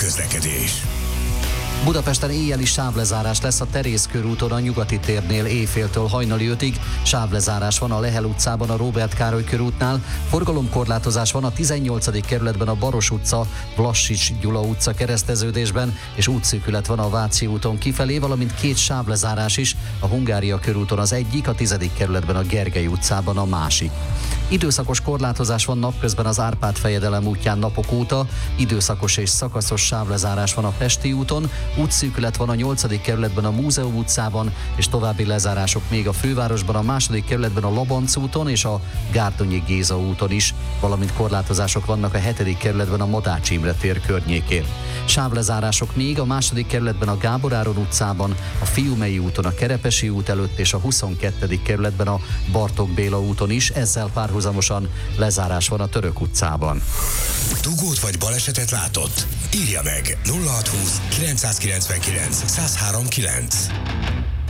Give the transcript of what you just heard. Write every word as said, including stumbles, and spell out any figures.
közlekedés. Budapesten éjjeli sávlezárás lesz a Terész körúton a Nyugati térnél éjféltől hajnali ötig, sávlezárás van a Lehel utcában a Róbert Károly körútnál, forgalomkorlátozás van a tizennyolcadik kerületben a Baros utca, Vlassics Gyula utca kereszteződésben, és útszűkület van a Váci úton kifelé, valamint két sávlezárás is, a Hungária körúton az egyik, a tizedik kerületben a Gergely utcában a másik. Időszakos korlátozás van napközben az Árpád fejedelem útján napok óta, időszakos és szakaszos sávlezárás van a Pesti úton, útszűkület van a nyolcadik kerületben a Múzeum utcában, és további lezárások még a fővárosban, a második kerületben a Labanc úton és a Gárdonyi Géza úton is, valamint korlátozások vannak a hetedik kerületben a Madács Imre tér környékén. Sávlezárások még a második kerületben a Gábor Áron utcában, a Fiumei úton a Kerepesi út előtt és a huszonkettedik kerületben a Bartók Béla úton is, ezzel párhuzamosan lezárás van a Török utcában. Dugót vagy balesetet látott? Írja meg nulla hatszázhúsz kilencszázkilencvenkilenc százhárom kilenc.